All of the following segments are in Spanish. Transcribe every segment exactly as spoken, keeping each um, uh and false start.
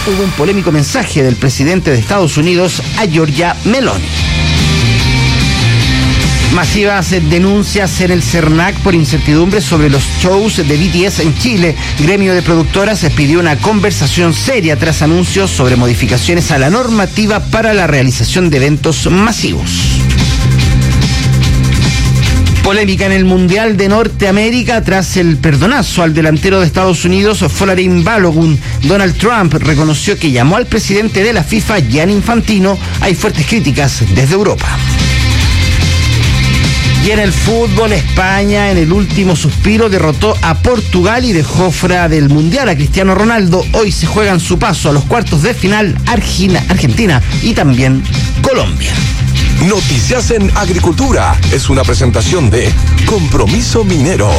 hubo un polémico mensaje del presidente de Estados Unidos a Giorgia Meloni. Masivas denuncias en el CERNAC por incertidumbre sobre los shows de B T S en Chile. Gremio de productoras pidió una conversación seria tras anuncios sobre modificaciones a la normativa para la realización de eventos masivos. Polémica en el Mundial de Norteamérica tras el perdonazo al delantero de Estados Unidos, Folarin Balogun. Donald Trump reconoció que llamó al presidente de la FIFA, Gianni Infantino. Hay fuertes críticas desde Europa. Y en el fútbol, España, en el último suspiro, derrotó a Portugal y dejó fuera del Mundial a Cristiano Ronaldo. Hoy se juegan su paso a los cuartos de final Argentina, Argentina y también Colombia. Noticias en Agricultura es una presentación de Compromiso Minero.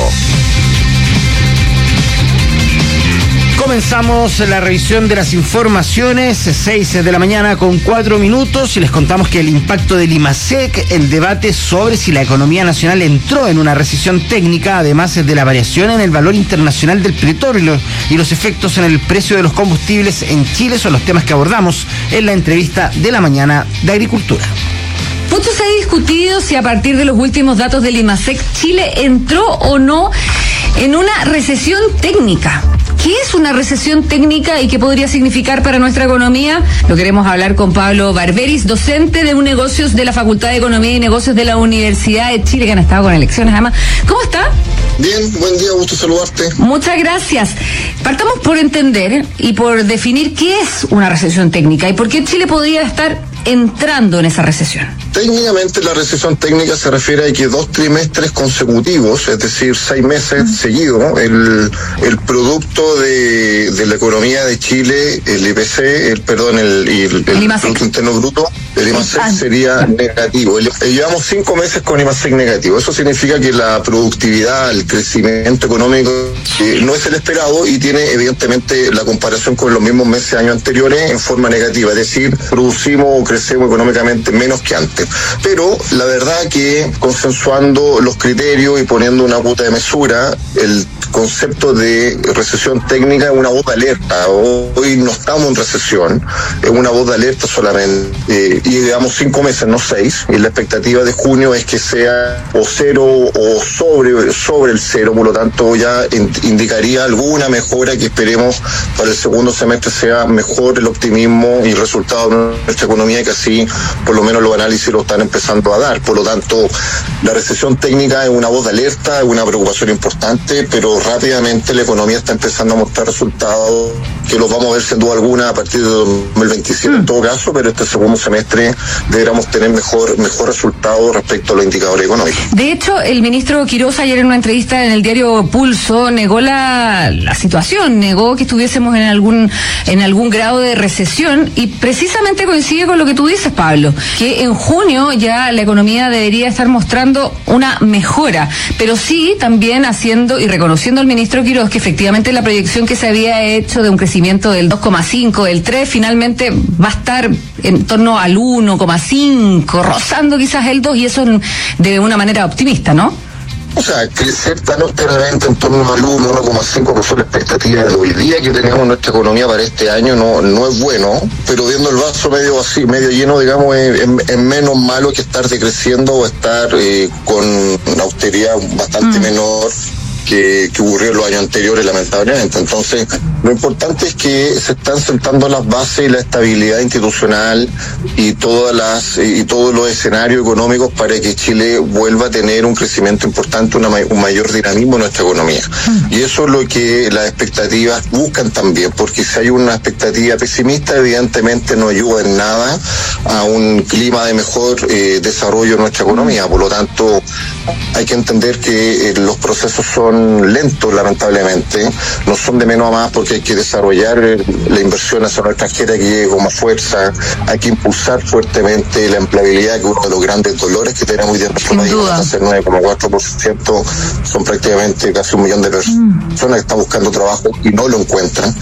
Comenzamos la revisión de las informaciones, seis de la mañana con cuatro minutos, y les contamos que el impacto del IMASEC, el debate sobre si la economía nacional entró en una recesión técnica, además de la variación en el valor internacional del petróleo y los efectos en el precio de los combustibles en Chile, son los temas que abordamos en la entrevista de la mañana de Agricultura. Mucho se ha discutido si a partir de los últimos datos del IMASEC Chile entró o no en una recesión técnica. ¿Qué es una recesión técnica y qué podría significar para nuestra economía? Lo queremos hablar con Pablo Barberis, docente de negocios de la Facultad de Economía y Negocios de la Universidad de Chile, que han estado con elecciones además. ¿Cómo está? Bien, buen día, gusto saludarte. Muchas gracias. Partamos por entender y por definir qué es una recesión técnica y por qué Chile podría estar entrando en esa recesión. Técnicamente la recesión técnica se refiere a que dos trimestres consecutivos, es decir, seis meses uh-huh. seguidos, el, el producto de, de la economía de Chile, el I P C, el perdón, el, el, el, el Producto Interno Bruto, el IMASEC ah. sería negativo. El, llevamos cinco meses con IMASEC negativo. Eso significa que la productividad, el crecimiento económico eh, no es el esperado y tiene evidentemente la comparación con los mismos meses años anteriores en forma negativa, es decir, producimos o crecemos económicamente menos que antes. Pero la verdad que consensuando los criterios y poniendo una cuota de mesura, el concepto de recesión técnica es una voz de alerta. Hoy no estamos en recesión, es una voz de alerta solamente. Eh, y llevamos cinco meses, no seis, y la expectativa de junio es que sea o cero o sobre, sobre el cero, por lo tanto ya in, indicaría alguna mejora que esperemos para el segundo semestre sea mejor el optimismo y resultado de nuestra economía, que así por lo menos los análisis lo están empezando a dar. Por lo tanto, la recesión técnica es una voz de alerta, es una preocupación importante, pero rápidamente la economía está empezando a mostrar resultados que los vamos a ver sin duda alguna a partir de dos mil veintisiete en todo caso, pero este segundo semestre deberíamos tener mejor mejor resultado respecto a los indicadores económicos. De hecho, el ministro Quirós ayer en una entrevista en el diario Pulso negó la, la situación, negó que estuviésemos en algún en algún grado de recesión, y precisamente coincide con lo que tú dices, Pablo, que en junio ya la economía debería estar mostrando una mejora, pero sí también haciendo y reconociendo al ministro Quirós que efectivamente la proyección que se había hecho de un crecimiento del dos coma cinco, del tres, finalmente va a estar en torno al uno coma cinco, rozando quizás el dos, y eso de una manera optimista, ¿no? O sea, crecer tan austeramente en torno al uno, uno coma cinco, que fue la expectativa de hoy día que teníamos en nuestra economía para este año, no no es bueno, pero viendo el vaso medio así, medio lleno, digamos, es, es, es menos malo que estar decreciendo o estar eh, con una austeridad bastante mm. menor que, que ocurrió en los años anteriores, lamentablemente. Entonces, lo importante es que se están sentando las bases y la estabilidad institucional y todas las y todos los escenarios económicos para que Chile vuelva a tener un crecimiento importante, una, un mayor dinamismo en nuestra economía. Mm. Y eso es lo que las expectativas buscan también, porque si hay una expectativa pesimista, evidentemente no ayuda en nada a un clima de mejor eh, desarrollo en nuestra economía. Por lo tanto, hay que entender que eh, los procesos son lentos, lamentablemente, no son de menos a más, porque hay que desarrollar eh, la inversión nacional extranjera que llegue con más fuerza, hay que impulsar fuertemente la empleabilidad, que es uno de los grandes dolores que tenemos hoy día en nuestro país, hacer nueve coma cuatro por ciento, son prácticamente casi un millón de personas mm. que están buscando trabajo y no lo encuentran.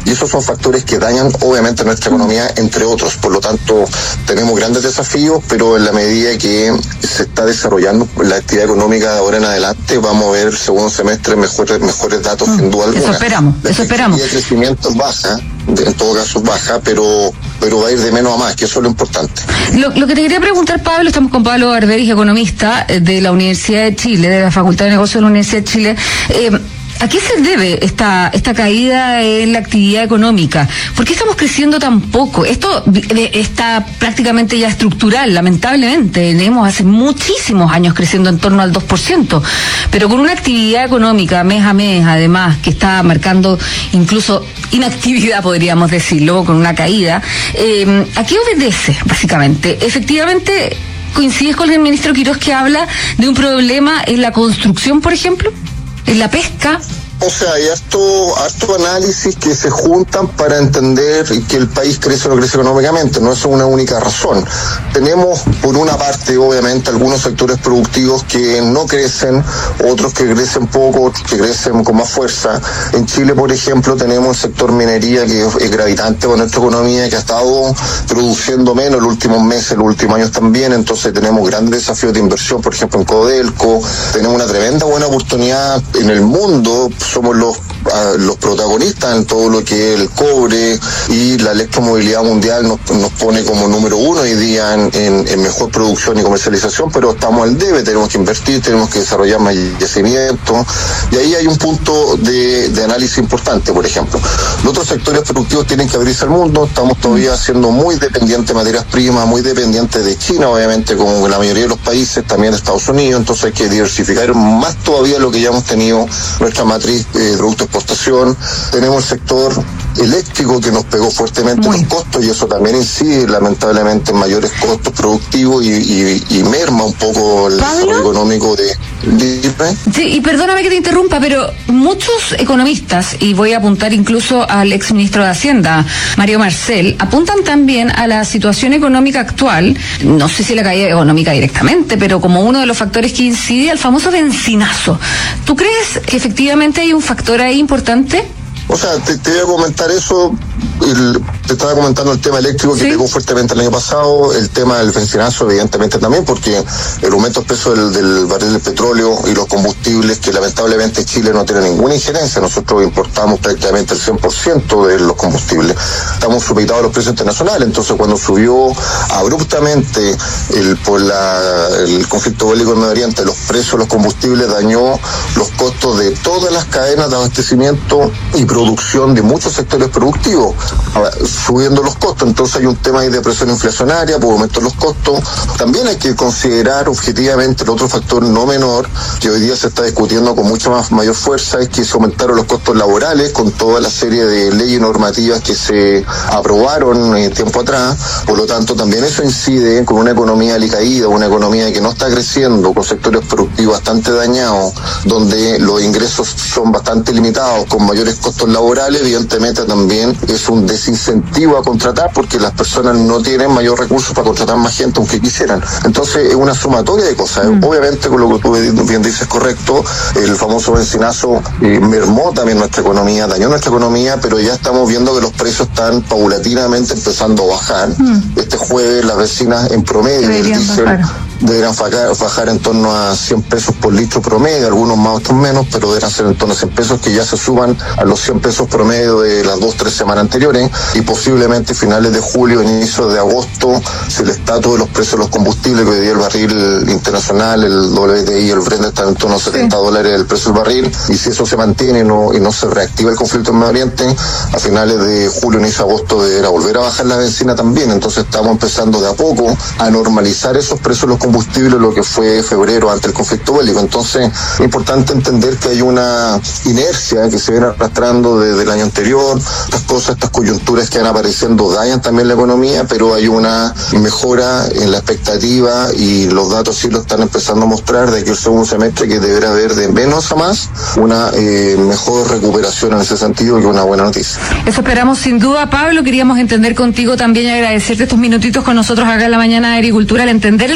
y esos son factores que dañan obviamente nuestra economía, entre otros. Por lo tanto, tenemos grandes desafíos, pero en la medida que se está desarrollando la actividad económica de ahora en adelante, vamos a ver segundo semestre mejores mejores datos, mm, sin duda alguna. Eso esperamos, la eso esperamos. El crecimiento es baja, en todo caso baja, pero pero va a ir de menos a más, que eso es lo importante. Lo, lo que te quería preguntar, Pablo, estamos con Pablo Barberis, economista de la Universidad de Chile, de la Facultad de Negocios de la Universidad de Chile. Eh, ¿A qué se debe esta esta caída en la actividad económica? ¿Por qué estamos creciendo tan poco? Esto está prácticamente ya estructural, lamentablemente. Tenemos hace muchísimos años creciendo en torno al dos por ciento, pero con una actividad económica mes a mes, además, que está marcando incluso inactividad, podríamos decirlo, con una caída. Eh, ¿A qué obedece, básicamente? Efectivamente, ¿coincides con el ministro Quirós que habla de un problema en la construcción, por ejemplo? ¿En la pesca? O sea, hay harto, harto análisis que se juntan para entender que el país crece o no crece económicamente, no es una única razón. Tenemos, por una parte, obviamente, algunos sectores productivos que no crecen, otros que crecen poco, otros que crecen con más fuerza. En Chile, por ejemplo, tenemos el sector minería, que es gravitante para nuestra economía, que ha estado produciendo menos los últimos meses, los últimos años también, entonces tenemos grandes desafíos de inversión, por ejemplo, en Codelco. Tenemos una tremenda buena oportunidad en el mundo. Somos los, uh, los protagonistas en todo lo que es el cobre, y la electromovilidad mundial nos, nos pone como número uno hoy día en, en, en mejor producción y comercialización, pero estamos al debe, tenemos que invertir, tenemos que desarrollar más yacimientos, y ahí hay un punto de, de análisis importante, por ejemplo. Los otros sectores productivos tienen que abrirse al mundo, estamos todavía siendo muy dependientes de materias primas, muy dependientes de China, obviamente, como la mayoría de los países, también de Estados Unidos, entonces hay que diversificar más todavía lo que ya hemos tenido, nuestra matriz eh, producto exportación. Tenemos el sector eléctrico que nos pegó fuertemente Muy. los costos, y eso también incide lamentablemente en mayores costos productivos y, y, y merma un poco el ¿Pablo? desarrollo económico de, de... Sí, y perdóname que te interrumpa, pero muchos economistas, y voy a apuntar incluso al exministro de Hacienda, Mario Marcel, apuntan también a la situación económica actual, no sé si la caída económica directamente, pero como uno de los factores que incide al famoso bencinazo. ¿Tú crees que efectivamente hay un factor ahí importante? O sea, te, te voy a comentar eso. El, te estaba comentando el tema eléctrico que ¿Sí? pegó fuertemente el año pasado, el tema del bencinazo evidentemente también, porque el aumento del precio del, del barril de petróleo y los combustibles, que lamentablemente Chile no tiene ninguna injerencia, nosotros importamos prácticamente el cien por ciento de los combustibles, estamos supeditados a los precios internacionales, entonces cuando subió abruptamente el, por la, el conflicto bélico en Medio Oriente, los precios de los combustibles dañó los costos de todas las cadenas de abastecimiento y producción de muchos sectores productivos, subiendo los costos. Entonces hay un tema ahí de presión inflacionaria por aumento de los costos. También hay que considerar objetivamente el otro factor no menor que hoy día se está discutiendo con mucha más mayor fuerza, es que se aumentaron los costos laborales con toda la serie de leyes normativas que se aprobaron eh, tiempo atrás. Por lo tanto, también eso incide con una economía alicaída, una economía que no está creciendo, con sectores productivos bastante dañados, donde los ingresos son bastante limitados, con mayores costos laborales. Evidentemente también es un desincentivo a contratar, porque las personas no tienen mayor recursos para contratar más gente aunque quisieran. Entonces es una sumatoria de cosas. Mm. Obviamente, con lo que tú bien dices correcto, el famoso bencinazo eh, mermó también nuestra economía, dañó nuestra economía, pero ya estamos viendo que los precios están paulatinamente empezando a bajar. Mm. Este jueves las vecinas en promedio del diésel deberán bajar, bajar en torno a cien pesos por litro promedio, algunos más, otros menos, pero deberán ser en torno a cien pesos, que ya se suban a los cien pesos promedio de las dos, tres semanas anteriores, y posiblemente finales de julio, inicios de agosto, si el estatus de los precios de los combustibles, que hoy día el barril internacional, el W T I y el Brent están en torno a setenta sí. dólares el precio del barril, y si eso se mantiene y no, y no se reactiva el conflicto en Medio Oriente, a finales de julio, inicio de agosto, deberá volver a bajar la benzina también. Entonces estamos empezando de a poco a normalizar esos precios de los combustibles, lo que fue febrero ante el conflicto bélico. Entonces es importante entender que hay una inercia que se viene arrastrando desde el año anterior. Estas cosas, estas coyunturas que van apareciendo dañan también la economía, pero hay una mejora en la expectativa, y los datos sí lo están empezando a mostrar, de que el segundo semestre que deberá haber de menos a más una eh, mejor recuperación en ese sentido, que una buena noticia. Eso esperamos sin duda, Pablo. Queríamos entender contigo también y agradecerte estos minutitos con nosotros acá en la mañana de Agricultura, al entender el concepto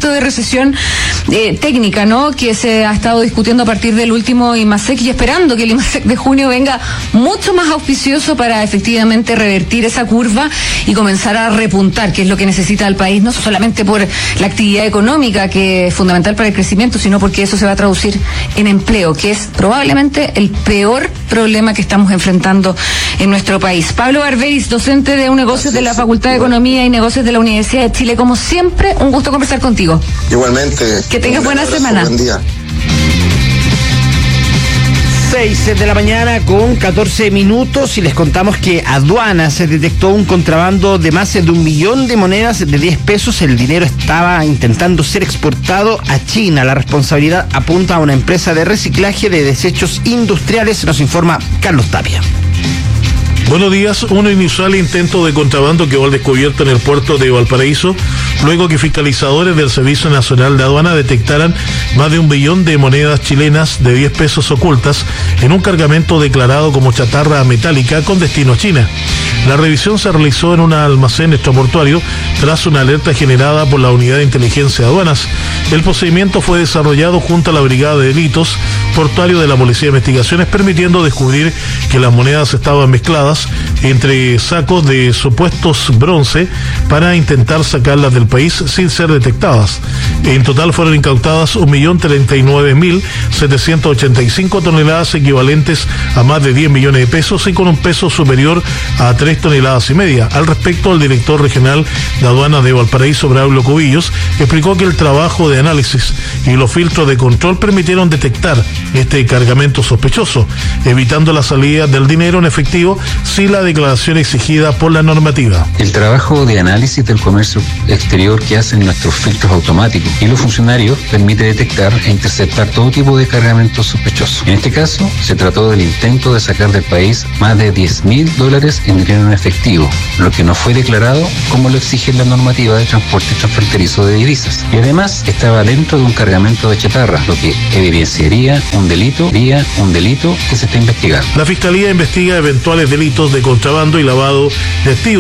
impacto de recesión eh, técnica, ¿no?, que se ha estado discutiendo a partir del último IMASEC, y esperando que el IMASEC de junio venga mucho más auspicioso para efectivamente revertir esa curva y comenzar a repuntar, que es lo que necesita el país, no solamente por la actividad económica, que es fundamental para el crecimiento, sino porque eso se va a traducir en empleo, que es probablemente el peor problema que estamos enfrentando en nuestro país. Pablo Barberis, docente de un negocio de la Facultad de Economía y Negocios de la Universidad de Chile, como siempre, un gusto conversar contigo. Igualmente. Que tengas buena abrazo, semana. Buen día. seis de la mañana con catorce minutos y les contamos que aduana se detectó un contrabando de más de un millón de monedas de diez pesos. El dinero estaba intentando ser exportado a China. La responsabilidad apunta a una empresa de reciclaje de desechos industriales, nos informa Carlos Tapia. Buenos días. Un inusual intento de contrabando quedó al descubierto en el puerto de Valparaíso, luego que fiscalizadores del Servicio Nacional de Aduana detectaran más de un billón de monedas chilenas de diez pesos ocultas en un cargamento declarado como chatarra metálica con destino a China. La revisión se realizó en un almacén extraportuario tras una alerta generada por la Unidad de Inteligencia de Aduanas. El procedimiento fue desarrollado junto a la Brigada de Delitos Portuarios de la Policía de Investigaciones, permitiendo descubrir que las monedas estaban mezcladas entre sacos de supuestos bronce para intentar sacarlas del país sin ser detectadas. En total fueron incautadas un millón treinta y nueve mil setecientos ochenta y cinco toneladas, equivalentes a más de diez millones de pesos, y con un peso superior a tres toneladas y media. Al respecto, el director regional de aduanas de Valparaíso, Braulio Cubillos, explicó que el trabajo de análisis y los filtros de control permitieron detectar este cargamento sospechoso, evitando la salida del dinero en efectivo sin la declaración exigida por la normativa. El trabajo de análisis del comercio exterior que hacen nuestros filtros automáticos y los funcionarios permite detectar e interceptar todo tipo de cargamentos sospechosos. En este caso, se trató del intento de sacar del país más de diez mil dólares en dinero en efectivo, lo que no fue declarado como lo exige la normativa de transporte transfronterizo de divisas. Y además estaba dentro de un cargamento de chatarra, lo que evidenciaría un delito, un delito que se está investigando. La Fiscalía investiga eventuales delitos de contrabando y lavado de activos.